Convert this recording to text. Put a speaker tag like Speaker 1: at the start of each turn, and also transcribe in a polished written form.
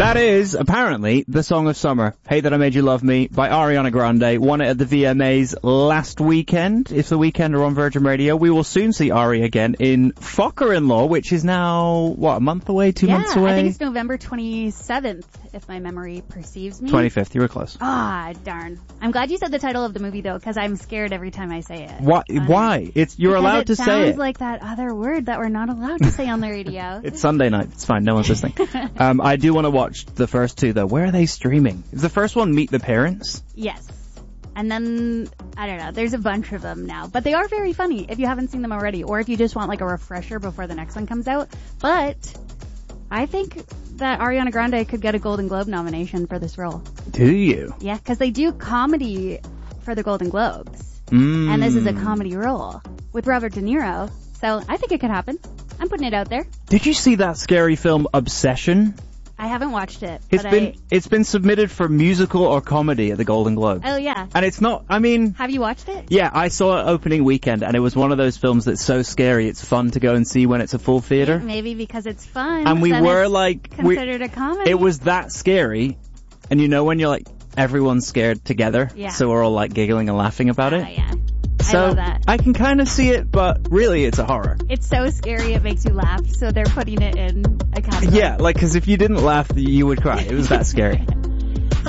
Speaker 1: That is, apparently, the song of summer, Hey That I Made You Love Me, by Ariana Grande. Won it at the VMAs last weekend. If the Weekend are on Virgin Radio, we will soon see Ari again in Focker-in-Law, which is now, a month away, 2 months away?
Speaker 2: I think it's November 27th, if my memory perceives me.
Speaker 1: 25th, you were close.
Speaker 2: Ah, darn. I'm glad you said the title of the movie, though, because I'm scared every time I say it.
Speaker 1: Why? You're allowed to say it.
Speaker 2: It sounds like that other word that we're not allowed to say on the radio.
Speaker 1: It's Sunday night. It's fine. No one's listening. I do want to watch the first two, though. Where are they streaming? Is the first one Meet the Parents?
Speaker 2: Yes. And then, I don't know, there's a bunch of them now. But they are very funny if you haven't seen them already, or if you just want like a refresher before the next one comes out. But I think that Ariana Grande could get a Golden Globe nomination for this role.
Speaker 1: Do you?
Speaker 2: Yeah, because they do comedy for the Golden Globes. And this is a comedy role with Robert De Niro. So I think it could happen. I'm putting it out there.
Speaker 1: Did you see that scary film Obsession?
Speaker 2: I haven't watched it.
Speaker 1: It's been submitted for musical or comedy at the Golden Globes.
Speaker 2: Oh, yeah.
Speaker 1: And it's not,
Speaker 2: Have you watched it?
Speaker 1: Yeah, I saw it opening weekend, and it was one of those films that's so scary it's fun to go and see when it's a full theater.
Speaker 2: Yeah, maybe because it's fun.
Speaker 1: And we were
Speaker 2: considered a comedy.
Speaker 1: It was that scary, and when you're everyone's scared together, so we're all giggling and laughing about it.
Speaker 2: Oh, yeah.
Speaker 1: So
Speaker 2: I love that.
Speaker 1: I can kind of see it, but really it's a horror.
Speaker 2: It's so scary it makes you laugh, so they're putting it in a category.
Speaker 1: Yeah, because if you didn't laugh, you would cry. It was that scary.